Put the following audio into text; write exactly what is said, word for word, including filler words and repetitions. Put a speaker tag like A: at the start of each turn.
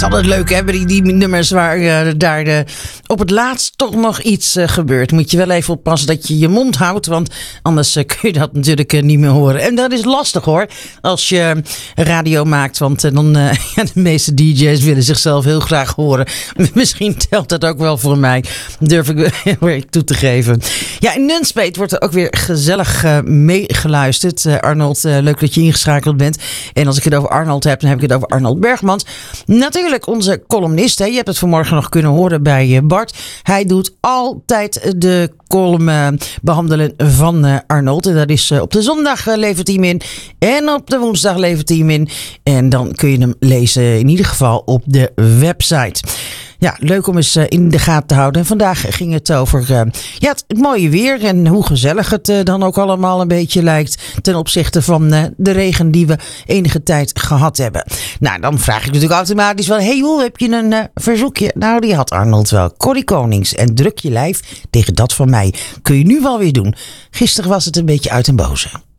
A: is altijd leuk, hè? Die, die nummers waar uh, daar uh, op het laatst toch nog iets uh, gebeurt. Moet je wel even oppassen dat je je mond houdt. Want anders uh, kun je dat natuurlijk uh, niet meer horen. En dat is lastig hoor. Als je uh, radio maakt. Want uh, dan uh, ja, de meeste D J's willen zichzelf heel graag horen. Misschien telt dat ook wel voor mij. Durf ik weer toe te geven. Ja, in Nunspeet wordt er ook weer gezellig uh, meegeluisterd. Uh, Arnold, uh, leuk dat je ingeschakeld bent. En als ik het over Arnold heb, dan heb ik het over Arnold Bergmans. Natuurlijk onze columnist. Hè. Je hebt het vanmorgen nog kunnen horen bij Bart. Hij doet altijd de column uh, behandelen van uh, Arnold. En dat is uh, op de zondag uh, levert hij hem in. En op de woensdag levert hij hem in. En dan kun je hem lezen in ieder geval op de website. Ja, leuk om eens uh, in de gaten te houden. En vandaag ging het over uh, ja, het, het mooie weer en hoe gezellig het uh, dan ook allemaal een beetje lijkt ten opzichte van uh, de regen die we enige tijd gehad hebben. Nou, dan vraag ik natuurlijk automatisch wel, hey hoe heb je een uh, verzoekje? Nou, die had Arnold wel. Corrie Konings en Druk je lijf tegen dat van mij. Kun je nu wel weer doen. Gisteren was het een beetje uit en boze.